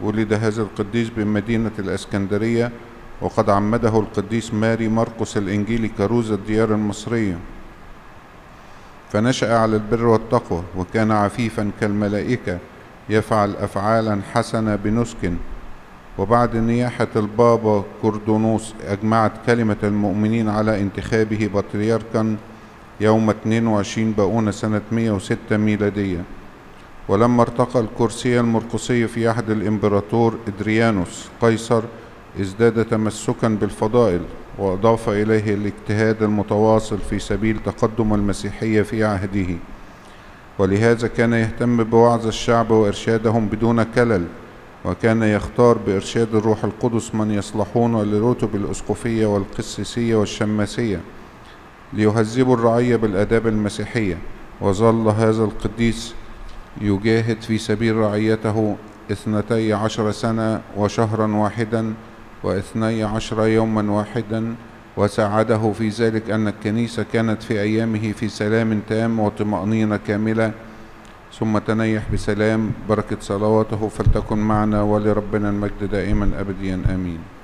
ولد هذا القديس بمدينة الإسكندرية، وقد عمده القديس ماري مرقس الإنجيلي كروز الديار المصرية، فنشأ على البر والتقوى، وكان عفيفا كالملائكة يفعل أفعالا حسنة بنسك. وبعد نياحة البابا كردونوس أجمعت كلمة المؤمنين على انتخابه بطريركا يوم 22 باؤون سنة 106 ميلادية. ولما ارتقى الكرسي المرقسي في عهد الإمبراطور إدريانوس قيصر ازداد تمسكا بالفضائل، وأضاف إليه الاجتهاد المتواصل في سبيل تقدم المسيحية في عهده، ولهذا كان يهتم بوعظ الشعب وإرشادهم بدون كلل، وكان يختار بإرشاد الروح القدس من يصلحون لرتب الأسقفية والقسيسية والشماسية ليهذبوا الرعية بالآداب المسيحية. وظل هذا القديس يجاهد في سبيل رعيته 12 سنة وشهرا واحدا و12 يوما واحدا، وساعده في ذلك أن الكنيسة كانت في أيامه في سلام تام وطمأنينة كاملة. ثم تنيح بسلام. بركة صلواته فلتكن معنا، ولربنا المجد دائما أبديا آمين.